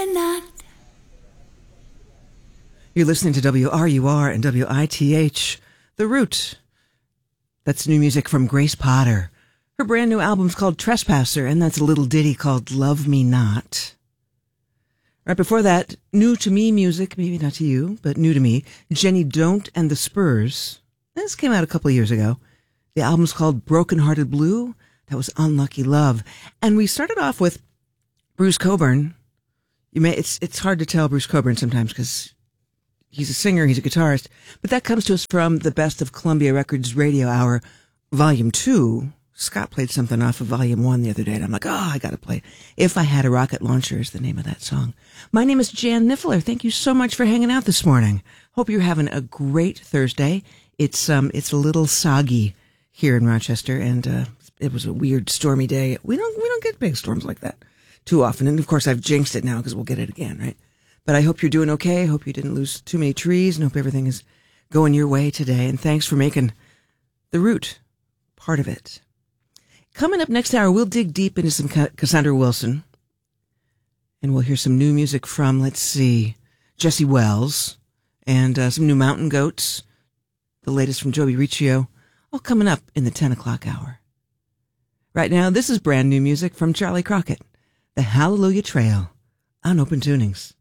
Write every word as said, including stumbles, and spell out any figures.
me not. You're listening to W R U R and W I T H, The Root. That's new music from Grace Potter. Her brand new album's called Trespasser, and that's a little ditty called Love Me Not. Right before that, new to me music, maybe not to you, but new to me, Jenny Don't and the Spurs. This came out a couple of years ago. The album's called Broken Hearted Blue. That was Unlucky Love. And we started off with Bruce Cockburn. You may, it's, it's hard to tell Bruce Cockburn sometimes because he's a singer, he's a guitarist, but that comes to us from the Best of Columbia Records Radio Hour, Volume two. Scott played something off of Volume one the other day, and I'm like, oh, I gotta play it. If I Had a Rocket Launcher is the name of that song. My name is Jan Niffler. Thank you so much for hanging out this morning. Hope you're having a great Thursday. It's um, it's a little soggy here in Rochester, and uh, it was a weird, stormy day. We don't we don't get big storms like that too often, and of course I've jinxed it now because we'll get it again, right? But I hope you're doing okay. Hope you didn't lose too many trees, and hope everything is going your way today. And thanks for making The Root part of it. Coming up next hour, we'll dig deep into some Cassandra Wilson. And we'll hear some new music from, let's see, Jesse Wells. And uh, some new Mountain Goats. The latest from Joby Riccio. All coming up in the ten o'clock hour. Right now, this is brand new music from Charlie Crockett. The Hallelujah Trail on Open Tunings.